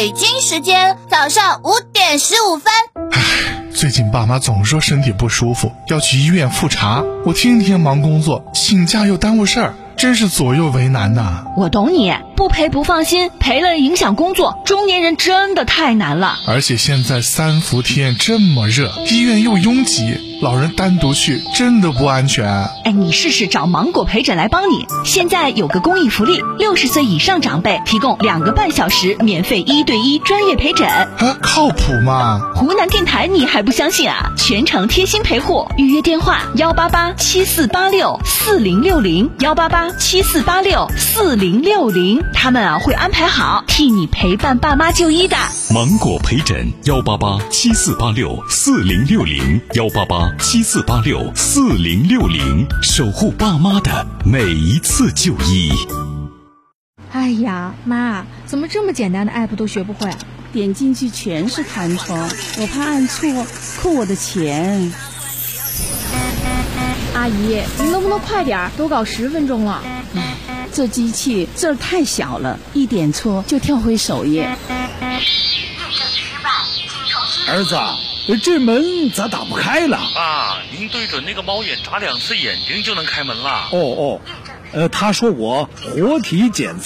北京时间早上5点15分。 最近爸妈总说身体不舒服，要去医院复查，我天天忙工作，请假又耽误事儿，真是左右为难呐。 我懂你，不陪不放心，陪了影响工作，中年人真的太难了。 而且现在3伏天这么热，医院又拥挤，老人单独去真的不安全。 你试试找芒果陪诊来帮你。现在有个公益福利，60岁以上长辈提供2个半小时免费1对1专业陪诊。 靠谱吗？ 湖南电台你还不相信啊？全程贴心陪护，预约电话18874864060，18874864060，他们会安排好替你陪伴爸妈就医的。 芒果陪诊18874864060，18874864060，守护爸妈的每一次就医。 哎呀，妈，怎么这么简单的 app 都学不会啊？ 点进去全是弹窗，我怕按错扣我的钱。 阿姨，您能不能快点？都搞10分钟了。 这机器字儿太小了，一点错就跳回首页。 儿子，这门咋打不开了？ 啊，您对准那个猫眼眨2次眼睛就能开门了。 他说我活体检测。